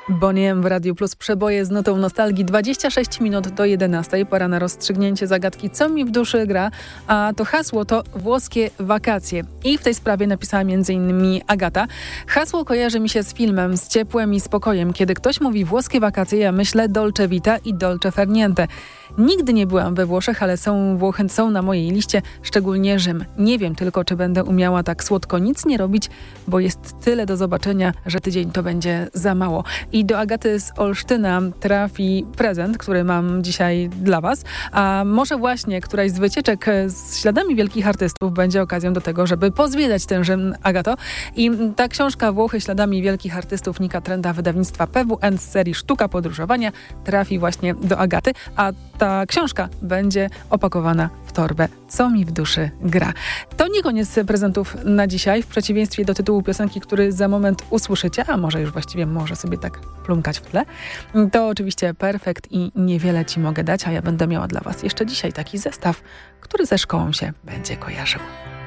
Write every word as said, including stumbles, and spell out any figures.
Bonnie M w Radiu Plus, przeboje z nutą nostalgii. dwadzieścia sześć minut do jedenastej. Pora na rozstrzygnięcie zagadki, co mi w duszy gra. A to hasło to włoskie wakacje. I w tej sprawie napisała m.in. Agata. Hasło kojarzy mi się z filmem, z ciepłem i spokojem. Kiedy ktoś mówi włoskie wakacje, ja myślę Dolce Vita i Dolce Far Niente. Nigdy nie byłam we Włoszech, ale są Włochy są na mojej liście, szczególnie Rzym. Nie wiem tylko, czy będę umiała tak słodko nic nie robić, bo jest tyle do zobaczenia, że tydzień to będzie za mało. I do Agaty z Olsztyna trafi prezent, który mam dzisiaj dla Was. A może właśnie któraś z wycieczek z śladami wielkich artystów będzie okazją do tego, żeby pozwiedzać ten Rzym, Agato. I ta książka Włochy śladami wielkich artystów Nika Trenda, wydawnictwa P W N z serii Sztuka Podróżowania trafi właśnie do Agaty, a ta książka będzie opakowana w torbę Co mi w duszy gra. To nie koniec prezentów na dzisiaj, w przeciwieństwie do tytułu piosenki, który za moment usłyszycie, a może już właściwie może sobie tak plumkać w tle. To oczywiście Perfekt i Niewiele Ci mogę dać, a ja będę miała dla Was jeszcze dzisiaj taki zestaw, który ze szkołą się będzie kojarzył.